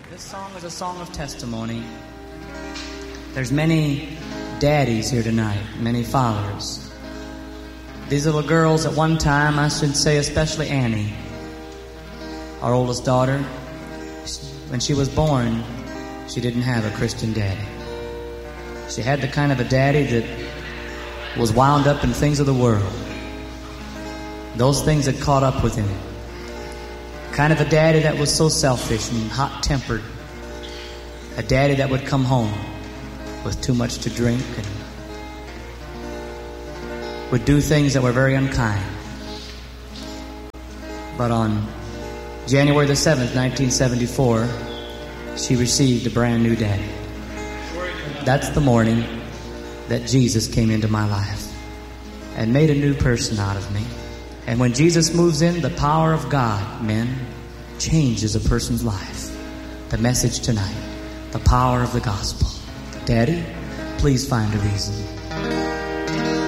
This song is a song of testimony. There's many daddies here tonight, many fathers. These little girls at one time, I should say especially Annie, our oldest daughter, when she was born, she didn't have a Christian daddy. She had the kind of a daddy that was wound up in things of the world. Those things had caught up with him. Kind of a daddy that was so selfish and hot-tempered. A daddy that would come home with too much to drink and would do things that were very unkind. But on January the 7th, 1974, she received a brand new daddy. That's the morning that Jesus came into my life and made a new person out of me. And when Jesus moves in, the power of God, men, changes a person's life. The message tonight, the power of the gospel. Daddy, please find a reason.